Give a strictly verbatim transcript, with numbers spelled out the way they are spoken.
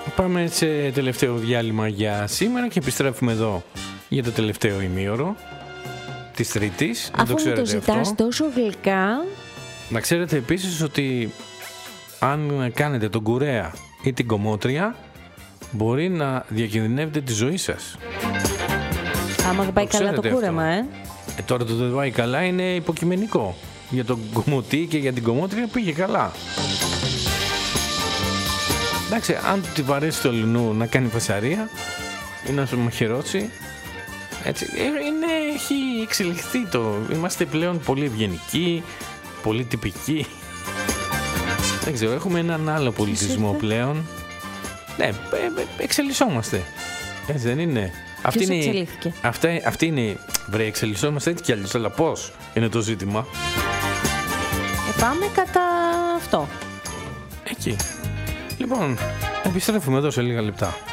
Πάμε σε τελευταίο διάλειμμα για σήμερα και επιστρέφουμε εδώ για το τελευταίο ημίωρο της Τρίτης. Αφού το, το ζητάς τόσο γλυκά. Να ξέρετε επίσης ότι αν κάνετε τον κουρέα ή την κομμότρια, μπορεί να διακινδυνεύετε τη ζωή σας. Άμα δεν πάει το καλά το κούρεμα, ε. ε. Τώρα το δεν πάει καλά είναι υποκειμενικό. Για τον κομμωτή και για την κομμότρια πήγε καλά. Εντάξει, αν τη βαρέσει το λουνού να κάνει φασαρία ή να σου μαχαιρώσει, έτσι, είναι, έχει εξελιχθεί το. Είμαστε πλέον πολύ ευγενικοί, πολύ τυπικοί. Δεν ξέρω, έχουμε έναν άλλο πολιτισμό πλέον. Ναι, εξελισσόμαστε. Έτσι δεν είναι? Αυτή είναι, εξελίχθηκε? Αυτή, αυτή είναι, βρε, εξελισσόμαστε έτσι κι αλλιώς, αλλά πώς είναι το ζήτημα? Ε, πάμε κατά αυτό. Εκεί. Λοιπόν, επιστρέφουμε εδώ σε λίγα λεπτά.